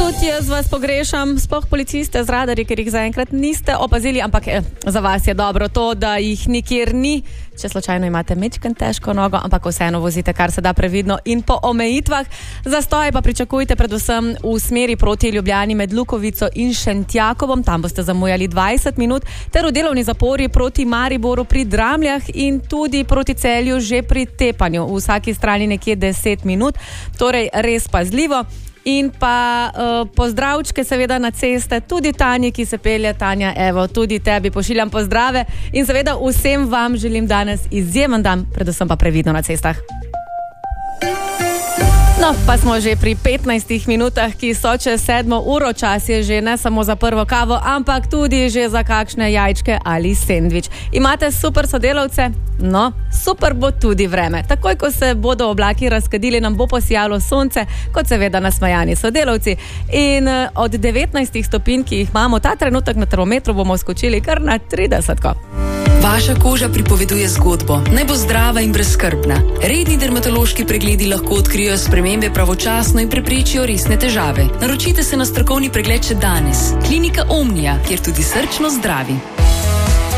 Tudi jaz vas pogrešam, sploh policiste z radarji, ker jih zaenkrat niste opazili, ampak za vas je dobro to, da jih nikjer ni. Če slučajno imate mečken težko nogo, ampak vseeno vozite kar se da previdno in po omejitvah. Zastoje pa pričakujte predvsem v smeri proti Ljubljani med Lukovico in Šentjakovom, tam boste zamujali 20 minut, ter v delovni zapori proti Mariboru pri Dramljah in tudi proti Celju že pri Tepanju. V vsaki strani nekje 10 minut, torej res pazljivo. In pa pozdravčke seveda na ceste, tudi Tanji, ki se pelje. Tanja, evo, tudi tebi pošiljam pozdrave in seveda vsem vam želim danes izjemen dan, predvsem pa previdno na cestah. No, pa smo že pri 15 minutah, ki so čez 7 uro. Čas je že ne samo za prvo kavo, ampak tudi že za kakšne jajčke ali sendvič. Imate super sodelavce? No, super bo tudi vreme. Takoj, ko se bodo oblaki razkadili, nam bo posijalo sonce, kot seveda nasmejani sodelavci. In od 19 stopinj, ki jih imamo ta trenutek na termometru, bomo skočili kar na 30. Vaša koža pripoveduje zgodbo. Naj bo zdrava in brezskrbna. Redni dermatološki pregledi lahko odkrijejo spremembe pravočasno in preprečijo resne težave. Naročite se na strokovni pregled še danes. Klinika Omnia, kjer tudi srčno zdravi.